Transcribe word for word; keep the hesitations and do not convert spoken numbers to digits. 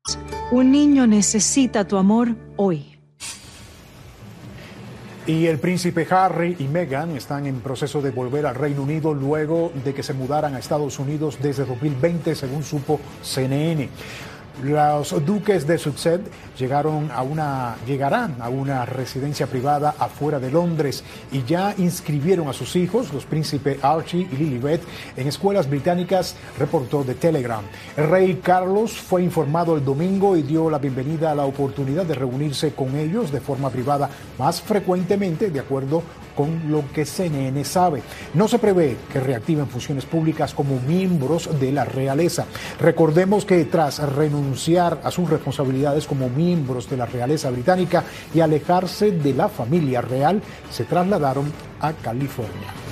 Un niño necesita tu amor hoy. Y el príncipe Harry y Meghan están en proceso de volver al Reino Unido luego de que se mudaran a Estados Unidos desde dos mil veinte, según supo C N N. Los duques de Sussex llegaron a una, llegarán a una residencia privada afuera de Londres y ya inscribieron a sus hijos, los príncipes Archie y Lilibet, en escuelas británicas, reportó The Telegraph. El rey Carlos fue informado el domingo y dio la bienvenida a la oportunidad de reunirse con ellos de forma privada más frecuentemente, de acuerdo con lo que C N N sabe. No se prevé que reactiven funciones públicas como miembros de la realeza. Recordemos que tras renunciar a sus responsabilidades como miembros de la realeza británica y alejarse de la familia real, se trasladaron a California.